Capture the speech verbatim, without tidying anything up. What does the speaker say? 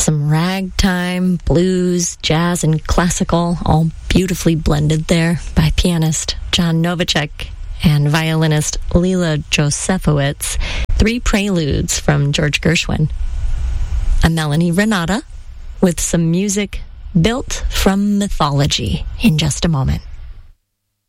Some ragtime, blues, jazz, and classical, all beautifully blended there by pianist John Novacek and violinist Lila Josefowitz. Three preludes from George Gershwin. A Melanie Renata with some music built from mythology in just a moment.